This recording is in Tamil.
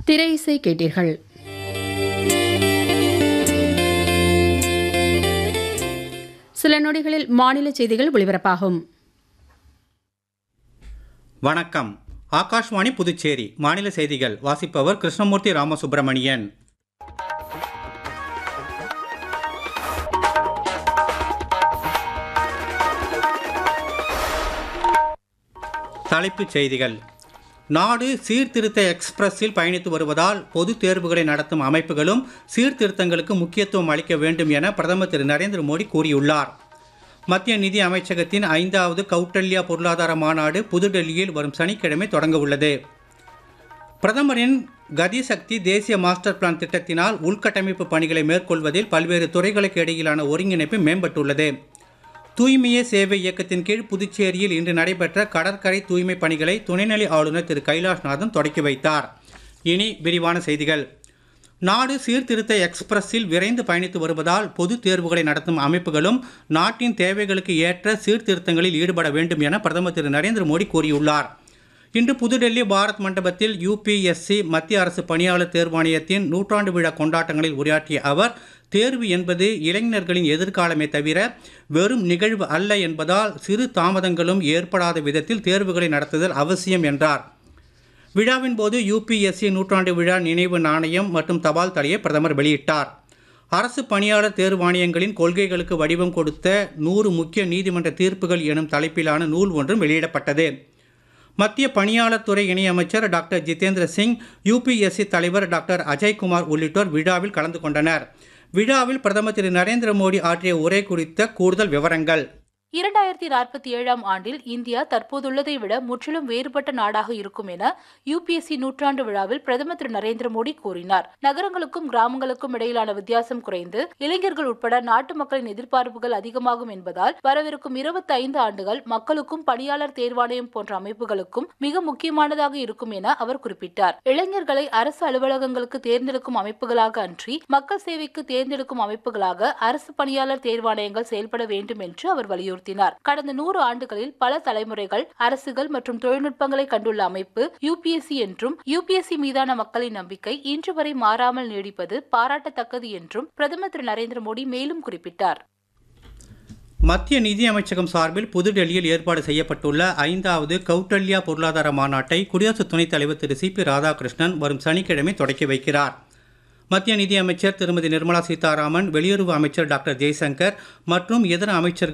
திரை இசை கேட்டீர்கள். சில நொடிகளில் மாநில செய்திகள் ஒலிபரப்பாகும். வணக்கம். ஆகாஷ்வாணி புதுச்சேரி மாநில செய்திகள் வாசிப்பவர் கிருஷ்ணமூர்த்தி ராமசுப்பிரமணியன். தலைப்புச் செய்திகள். நாடு சீர்திருத்த எக்ஸ்பிரஸில் பயணித்து வருவதால் பொது தேர்வுகளை நடத்தும் அமைப்புகளும் சீர்திருத்தங்களுக்கு முக்கியத்துவம் அளிக்க வேண்டும் என பிரதமர் திரு நரேந்திர மோடி கூறியுள்ளார். மத்திய நிதி அமைச்சகத்தின் 5வது கௌட்டல்யா பொருளாதார மாநாடு புதுடெல்லியில் வரும் சனிக்கிழமை தொடங்க உள்ளது. பிரதமரின் கதிசக்தி தேசிய மாஸ்டர் பிளான் திட்டத்தினால் உள்கட்டமைப்பு பணிகளை மேற்கொள்வதில் பல்வேறு துறைகளுக்கு இடையிலான ஒருங்கிணைப்பு மேம்பட்டுள்ளது. தூய்மையே சேவை இயக்கத்தின் கீழ் புதுச்சேரியில் இன்று நடைபெற்ற கடற்கரை தூய்மை பணிகளை துணைநிலை ஆளுநர் திரு கைலாஷ்நாதன் தொடக்கி வைத்தார். இனி விரிவான செய்திகள். நாடு சீர்திருத்த எக்ஸ்பிரஸில் விரைந்து பயணித்து வருவதால் பொது தேர்வுகளை நடத்தும் அமைப்புகளும் நாட்டின் தேவைகளுக்கு ஏற்ற சீர்திருத்தங்களில் ஈடுபட வேண்டும் என பிரதமர் திரு நரேந்திர மோடி கூறியுள்ளார். இன்று புதுடெல்லி பாரத் மண்டபத்தில் UPSC மத்திய அரசு பணியாளர் தேர்வாணையத்தின் 100ஆண்டு விழா கொண்டாட்டங்களில் உரையாற்றிய அவர், தேர்வு என்பது இளைஞர்களின் எதிர்காலமே தவிர வெறும் நிகழ்வு அல்ல என்பதால் சிறு தாமதங்களும் ஏற்படாத விதத்தில் தேர்வுகளை நடத்துதல் அவசியம் என்றார். விழாவின் போது UPSC 100ஆண்டு விழா நினைவு நாணயம் மற்றும் தபால் தலையை பிரதமர் வெளியிட்டார். அரசு பணியாளர் தேர்வாணையங்களின் கொள்கைகளுக்கு வடிவம் கொடுத்த 100 முக்கிய நீதிமன்ற தீர்ப்புகள் எனும் தலைப்பிலான நூல் ஒன்றும் வெளியிடப்பட்டது. மத்திய பணியாளர் துறை இணையமைச்சர் டாக்டர் ஜிதேந்திர சிங், UPSC தலைவர் டாக்டர் அஜய்குமார் உள்ளிட்டோர் விழாவில் கலந்து கொண்டனர். விழாவில் பிரதமர் திரு நரேந்திர மோடி ஆற்றிய உரை குறித்த கூடுதல் விவரங்கள். 2047ஆம் ஆண்டில் இந்தியா தற்போதுள்ளதை விட முற்றிலும் வேறுபட்ட நாடாக இருக்கும் என UPSC 100ஆண்டு விழாவில் பிரதமர் திரு நரேந்திர மோடி கூறினார். நகரங்களுக்கும் கிராமங்களுக்கும் இடையிலான வித்தியாசம் குறைந்து இளைஞர்கள் உட்பட நாட்டு மக்களின் எதிர்பார்ப்புகள் அதிகமாகும் என்பதால் வரவிருக்கும் 25 ஆண்டுகள் மக்களுக்கும் பணியாளர் தேர்வாணையம் போன்ற அமைப்புகளுக்கும் மிக முக்கியமானதாக இருக்கும் என அவர் குறிப்பிட்டார். இளைஞர்களை அரசு அலுவலகங்களுக்கு தேர்ந்தெடுக்கும் அமைப்புகளாக அன்றி மக்கள் சேவைக்கு தேர்ந்தெடுக்கும் அமைப்புகளாக அரசு பணியாளர் தேர்வாணையங்கள் செயல்பட வேண்டும் என்று அவர் வலியுறுத்தினார். கடந்த 100 ஆண்டுகளில் பல தலைமுறைகள் அரசுகள் மற்றும் தொழில்நுட்பங்களை கண்டுள்ள அமைப்பு UPSC என்றும் UPSC மீதான மக்களின் நம்பிக்கை இன்று வரை மாறாமல் நீடிப்பது பாராட்டத்தக்கது என்றும் பிரதமர் திரு நரேந்திர மோடி மேலும் குறிப்பிட்டார். மத்திய நிதி அமைச்சகம் சார்பில் புதுடெல்லியில் ஏற்பாடு செய்யப்பட்டுள்ள 5வது கௌட்டல்யா பொருளாதார மாநாட்டை குடியரசு துணைத் தலைவர் திரு CP ராதாகிருஷ்ணன் வரும் சனிக்கிழமை தொடக்கி வைக்கிறார். மத்திய நிதி அமைச்சர் திருமதி நிர்மலா சீதாராமன், வெளியுறவு அமைச்சர் டாக்டர் ஜெய்சங்கர் மற்றும் இதர அமைச்சர்கள்